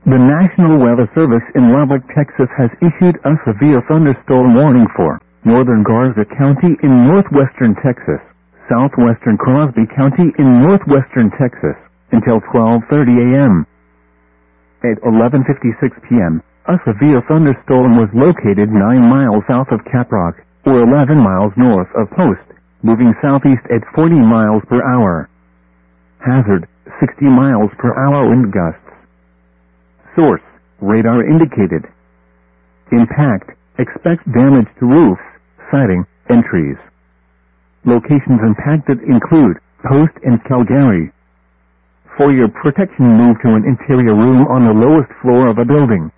The National Weather Service in Lubbock, Texas has issued a severe thunderstorm warning for northern Garza County in northwestern Texas, southwestern Crosby County in northwestern Texas, until 12:30 a.m. At 11:56 p.m., a severe thunderstorm was located 9 miles south of Caprock, or 11 miles north of Post, moving southeast at 40 miles per hour. Hazard, 60 miles per hour wind gusts. Source, radar indicated. Impact, expect damage to roofs, siding, and trees. Locations impacted include Post and Calgary. For your protection, move to an interior room on the lowest floor of a building.